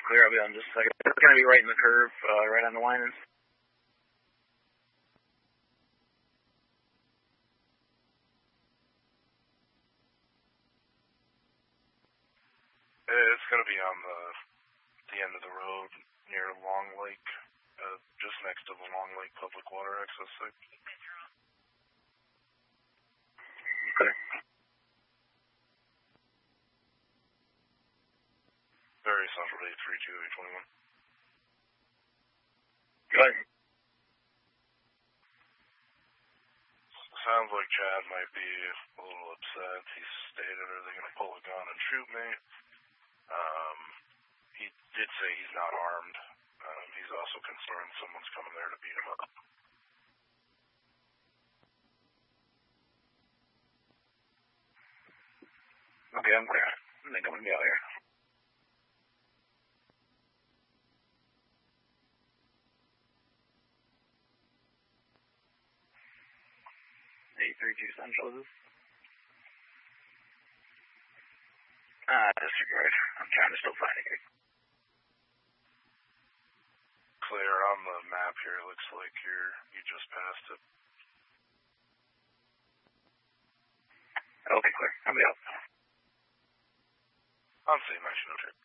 Clear, I'll be on just a second. It's going to be right in the curve, right on the Winans. It's going to be on the end of the road near Long Lake, just next to the Long Lake Public Water Access Site. Okay. Very Central 832 821. Go ahead. Sounds like Chad might be a little upset. He stated, are they going to pull a gun and shoot me? He did say he's not armed. He's also concerned someone's coming there to beat him up. Okay, I'm clear. I think I'm going to be out here. Central is this? Disregard. I'm trying to still find it. Clear on the map here. Looks like you just passed it. Okay, clear. I'll be out. I'm seeing 1902.